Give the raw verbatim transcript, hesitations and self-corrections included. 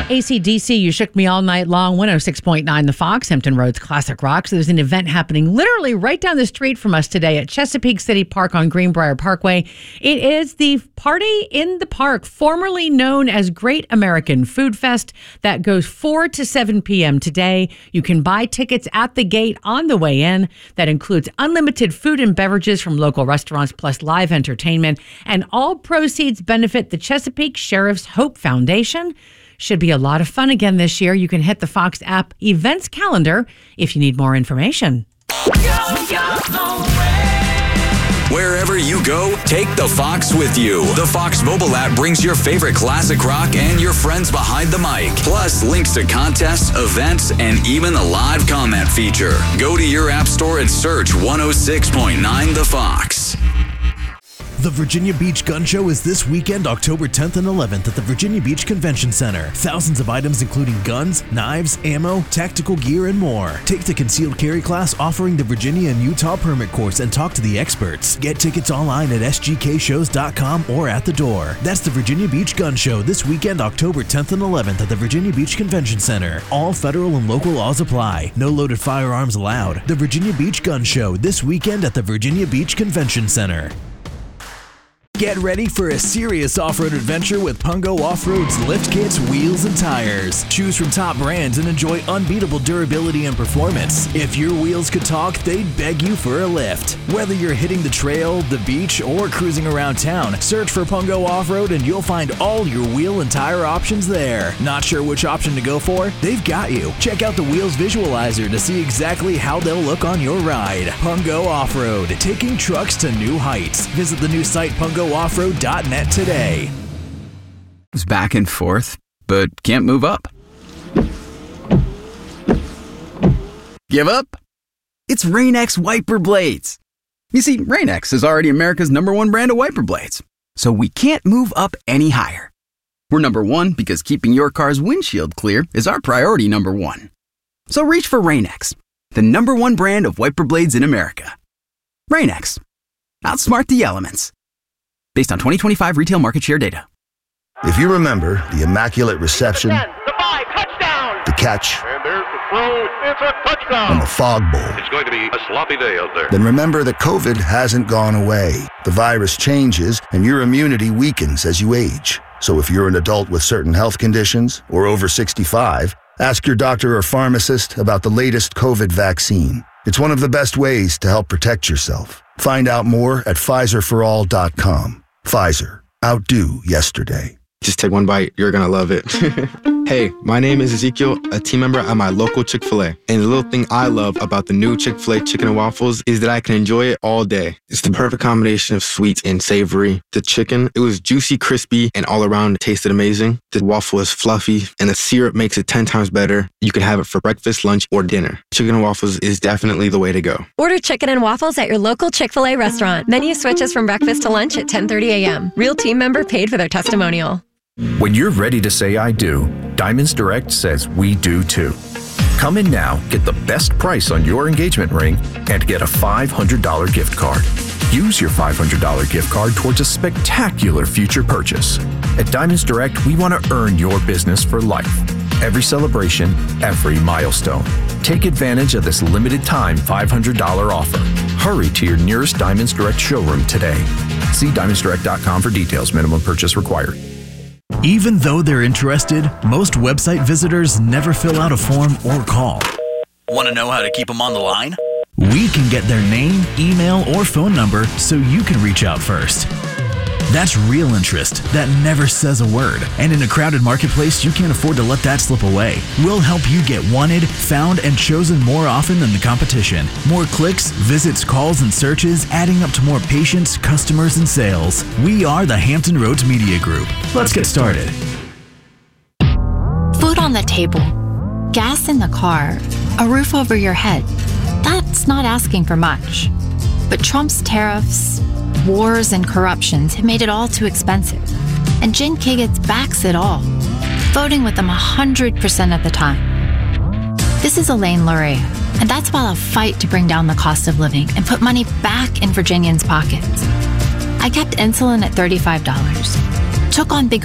A C D C, You Shook Me All Night Long, one oh six point nine The Fox, Hampton Roads Classic Rock. So there's an event happening literally right down the street from us today at Chesapeake City Park on Greenbrier Parkway. It is the Party in the Park, formerly known as Great American Food Fest, that goes four to seven p.m. today. You can buy tickets at the gate on the way in. That includes unlimited food and beverages from local restaurants plus live entertainment. And all proceeds benefit the Chesapeake Sheriff's Hope Foundation. Should be a lot of fun again this year. You can hit the Fox app events calendar if you need more information. Wherever you go, take the Fox with you. The Fox mobile app brings your favorite classic rock and your friends behind the mic. Plus, links to contests, events, and even a live comment feature. Go to your app store and search one oh six point nine The Fox. The Virginia Beach Gun Show is this weekend, October tenth and eleventh at the Virginia Beach Convention Center. Thousands of items including guns, knives, ammo, tactical gear, and more. Take the concealed carry class offering the Virginia and Utah permit course and talk to the experts. Get tickets online at s g k shows dot com or at the door. That's the Virginia Beach Gun Show this weekend, October tenth and eleventh at the Virginia Beach Convention Center. All federal and local laws apply. No loaded firearms allowed. The Virginia Beach Gun Show this weekend at the Virginia Beach Convention Center. Get ready for a serious off-road adventure with Pungo Off-Road's lift kits, wheels, and tires. Choose from top brands and enjoy unbeatable durability and performance. If your wheels could talk, they'd beg you for a lift. Whether you're hitting the trail, the beach, or cruising around town, search for Pungo Off-Road and you'll find all your wheel and tire options there. Not sure which option to go for? They've got you. Check out the Wheels Visualizer to see exactly how they'll look on your ride. Pungo Off-Road, taking trucks to new heights. Visit the new site pungo off road dot net today. It's back and forth, but can't move up. Give up? It's Rain-X wiper blades. You see, Rain-X is already America's number one brand of wiper blades, so we can't move up any higher. We're number one because keeping your car's windshield clear is our priority number one. So reach for Rain-X, the number one brand of wiper blades in America. Rain-X. Outsmart the elements. Based on twenty twenty-five retail market share data. If you remember the Immaculate Reception, the five, touchdown. the catch, And there's the throw, it's a touchdown. and the Fog Bowl, It's going to be a sloppy day out there. then remember that COVID hasn't gone away. The virus changes and your immunity weakens as you age. So if you're an adult with certain health conditions or over sixty-five, ask your doctor or pharmacist about the latest COVID vaccine. It's one of the best ways to help protect yourself. Find out more at Pfizer for all dot com. Pfizer. Outdo yesterday. Just take one bite. You're going to love it. Hey, my name is Ezekiel, a team member at my local Chick-fil-A. And the little thing I love about the new Chick-fil-A chicken and waffles is that I can enjoy it all day. It's the perfect combination of sweet and savory. The chicken, it was juicy, crispy, and all around it tasted amazing. The waffle is fluffy, and the syrup makes it ten times better. You can have it for breakfast, lunch, or dinner. Chicken and waffles is definitely the way to go. Order chicken and waffles at your local Chick-fil-A restaurant. Menu switches from breakfast to lunch at ten thirty a.m. Real team member paid for their testimonial. When you're ready to say I do, Diamonds Direct says we do too. Come in now, get the best price on your engagement ring, and get a five hundred dollars gift card. Use your five hundred dollars gift card towards a spectacular future purchase. At Diamonds Direct, we want to earn your business for life. Every celebration, every milestone. Take advantage of this limited time five hundred dollars offer. Hurry to your nearest Diamonds Direct showroom today. See diamonds direct dot com for details. Minimum purchase required. Even though they're interested, most website visitors never fill out a form or call. Want to know how to keep them on the line? We can get their name, email, or phone number so you can reach out first. That's real interest that never says a word. And in a crowded marketplace, you can't afford to let that slip away. We'll help you get wanted, found, and chosen more often than the competition. More clicks, visits, calls, and searches, adding up to more patients, customers, and sales. We are the Hampton Roads Media Group. Let's get started. Food on the table, gas in the car, a roof over your head. That's not asking for much. But Trump's tariffs, wars, and corruptions have made it all too expensive. And Jen Kigitz backs it all, voting with them one hundred percent of the time. This is Elaine Lurie, and that's while I fight to bring down the cost of living and put money back in Virginians' pockets. I kept insulin at thirty-five dollars, took on big